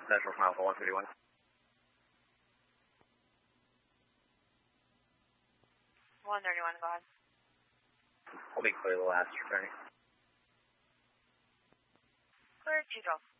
National Smile for 131. Go ahead. I'll be clear the last turning. Clear 212.